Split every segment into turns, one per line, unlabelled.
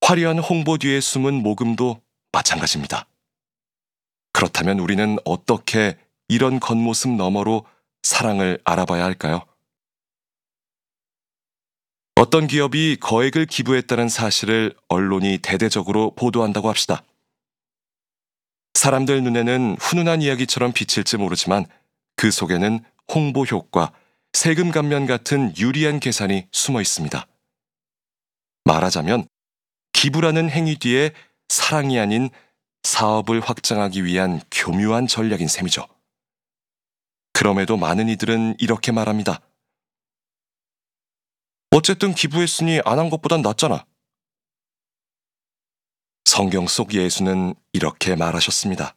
화려한 홍보 뒤에 숨은 모금도 마찬가지입니다. 그렇다면 우리는 어떻게 이런 겉모습 너머로 사랑을 알아봐야 할까요? 어떤 기업이 거액을 기부했다는 사실을 언론이 대대적으로 보도한다고 합시다. 사람들 눈에는 훈훈한 이야기처럼 비칠지 모르지만 그 속에는 홍보 효과, 세금 감면 같은 유리한 계산이 숨어 있습니다. 말하자면 기부라는 행위 뒤에 사랑이 아닌 사업을 확장하기 위한 교묘한 전략인 셈이죠. 그럼에도 많은 이들은 이렇게 말합니다. 어쨌든 기부했으니 안 한 것보단 낫잖아. 성경 속 예수는 이렇게 말하셨습니다.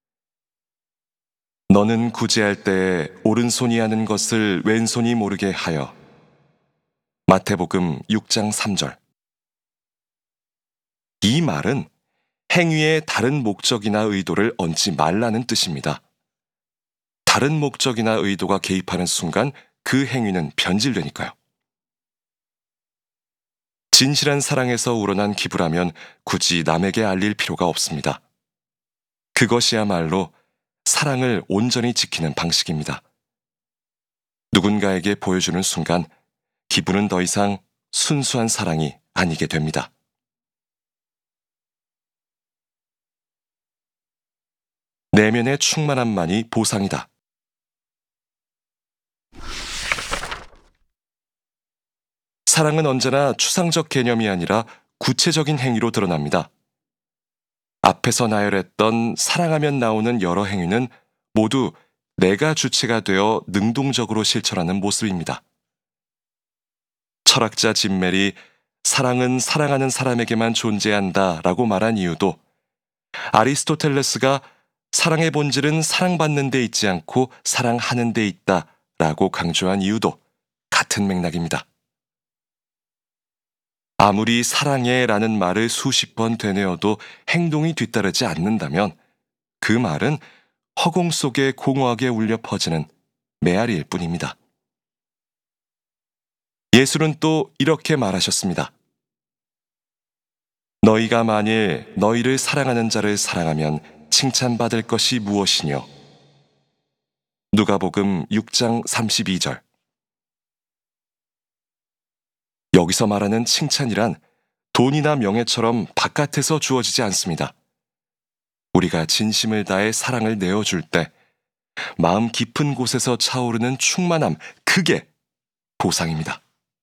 너는 구제할 때에 오른손이 하는 것을 왼손이 모르게 하여. 마태복음 6장 3절. 이 말은 행위에 다른 목적이나 의도를 얹지 말라는 뜻입니다. 다른 목적이나 의도가 개입하는 순간 그 행위는 변질되니까요. 진실한 사랑에서 우러난 기부라면 굳이 남에게 알릴 필요가 없습니다. 그것이야말로 사랑을 온전히 지키는 방식입니다. 누군가에게 보여주는 순간 기부는 더 이상 순수한 사랑이 아니게 됩니다. 내면의 충만함만이 보상이다. 사랑은 언제나 추상적 개념이 아니라 구체적인 행위로 드러납니다. 앞에서 나열했던 사랑하면 나오는 여러 행위는 모두 내가 주체가 되어 능동적으로 실천하는 모습입니다. 철학자 짐 멜이 사랑은 사랑하는 사람에게만 존재한다 라고 말한 이유도 아리스토텔레스가 사랑의 본질은 사랑받는 데 있지 않고 사랑하는 데 있다 라고 강조한 이유도 같은 맥락입니다. 아무리 사랑해 라는 말을 수십 번 되뇌어도 행동이 뒤따르지 않는다면 그 말은 허공 속에 공허하게 울려 퍼지는 메아리일 뿐입니다. 예수는 또 이렇게 말하셨습니다. 너희가 만일 너희를 사랑하는 자를 사랑하면 칭찬받을 것이 무엇이뇨? 누가복음 6장 32절. 여기서 말하는 칭찬이란 돈이나 명예처럼 바깥에서 주어지지 않습니다. 우리가 진심을 다해 사랑을 내어줄 때 마음 깊은 곳에서 차오르는 충만함, 그게 보상입니다.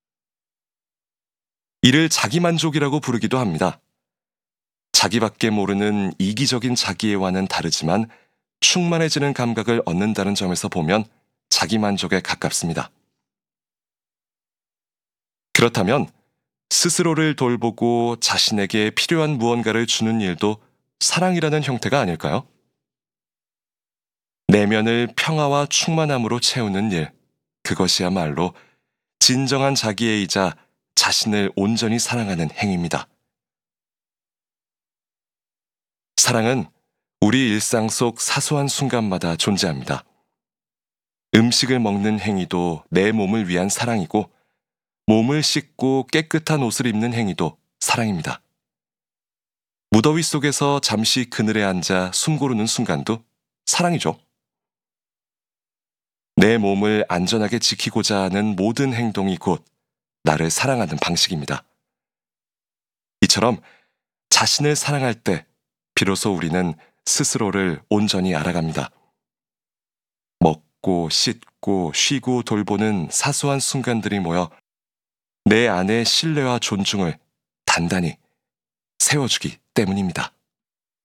이를 자기만족이라고 부르기도 합니다. 자기밖에 모르는 이기적인 자기애와는 다르지만 충만해지는 감각을 얻는다는 점에서 보면 자기만족에 가깝습니다. 그렇다면 스스로를 돌보고 자신에게 필요한 무언가를 주는 일도 사랑이라는 형태가 아닐까요? 내면을 평화와 충만함으로 채우는 일, 그것이야말로 진정한 자기애이자 자신을 온전히 사랑하는 행위입니다. 사랑은 우리 일상 속 사소한 순간마다 존재합니다. 음식을 먹는 행위도 내 몸을 위한 사랑이고 몸을 씻고 깨끗한 옷을 입는 행위도 사랑입니다. 무더위 속에서 잠시 그늘에 앉아 숨 고르는 순간도 사랑이죠. 내 몸을 안전하게 지키고자 하는 모든 행동이 곧 나를 사랑하는 방식입니다. 이처럼 자신을 사랑할 때 비로소 우리는 스스로를 온전히 알아갑니다. 먹고 씻고 쉬고 돌보는 사소한 순간들이 모여 내 안의 신뢰와 존중을 단단히 세워주기 때문입니다.